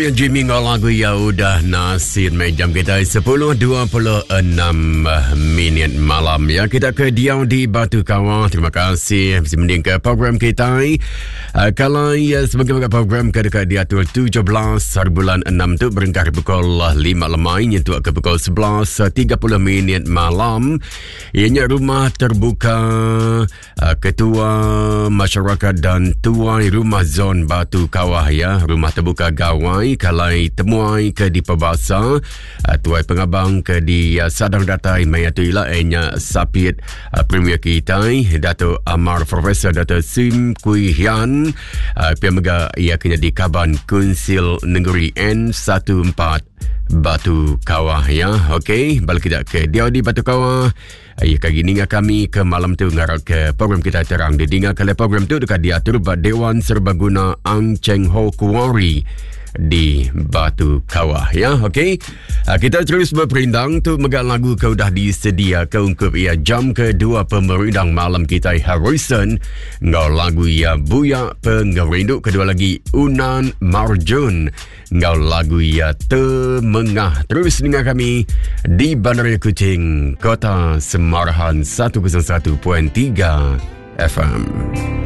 yang Jimmy ngol lagu ya udah nasir jam kita 10.26 minit malam ya. Kita ke Diau di Batu Kawah. Terima kasih masih mending ke program kita. Kalau ya sebagai program ke dekat diatur 17 hari bulan 6 tu berengkar pukul 5 lemai nyentuh ke pukul 11.30 minit malam. Ianya rumah terbuka Ketua Masyarakat dan Tuai Rumah Zon Batu Kawah ya. Rumah terbuka Gawai Kalai Temuai ke di Perbasa Tuai Pengabang ke di Sadang Datai Mayatuila Enya Sapit Premier kita Dato' Amar Profesor Dato' Sim Kui Hian Pemega ia kena di Kaban Kunsil Negeri N14 Batu Kawah ya. Okey, balik kita ke Diau di Batu Kawah. Ya kali ni kami ke malam tu ngarap ke program kita terang. Didinga kali program tu dekat diatur Dewan Serbaguna Ang Cheng Ho Kuwari di Batu Kawah ya. Okey, kita terus berperindang tu megang lagu kau dah disedia ke untuk ia jam kedua pemerindang malam kita Harrison ngau lagu ya Buya Pengerinduk, kedua lagi Unan Marjun ngau lagu ya Temengah. Terus dengan kami di Bandaraya Kuching, Kota Semarahan 101.3 FM.